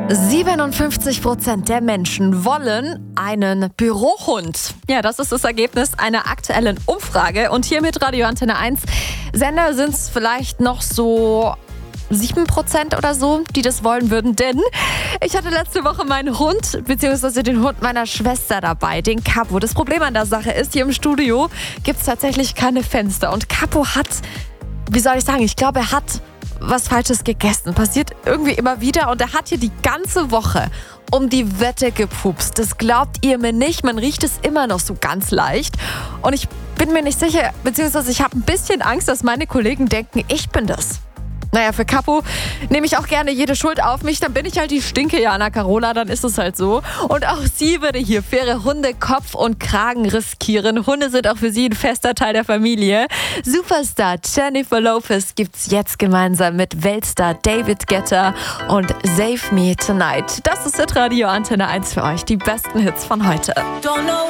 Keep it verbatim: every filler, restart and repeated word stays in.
siebenundfünfzig Prozent der Menschen wollen einen Bürohund. Ja, das ist das Ergebnis einer aktuellen Umfrage. Und hier mit Radio Antenne eins Sender sind es vielleicht noch so sieben Prozent oder so, die das wollen würden. Denn ich hatte letzte Woche meinen Hund, beziehungsweise den Hund meiner Schwester dabei, den Capo. Das Problem an der Sache ist, hier im Studio gibt es tatsächlich keine Fenster. Und Capo hat, wie soll ich sagen, ich glaube, er hat was Falsches gegessen. Passiert irgendwie immer wieder. Und er hat hier die ganze Woche um die Wette gepupst. Das glaubt ihr mir nicht. Man riecht es immer noch so ganz leicht. Und ich bin mir nicht sicher, beziehungsweise ich habe ein bisschen Angst, dass meine Kollegen denken, ich bin das. Naja, für Capo nehme ich auch gerne jede Schuld auf mich. Dann bin ich halt die Stinke-Jana Carola, dann ist es halt so. Und auch sie würde hier für ihre Hunde Kopf und Kragen riskieren. Hunde sind auch für sie ein fester Teil der Familie. Superstar Jennifer Lopez gibt's jetzt gemeinsam mit Weltstar David Guetta und Save Me Tonight. Das ist Hit Radio Antenne eins für euch. Die besten Hits von heute.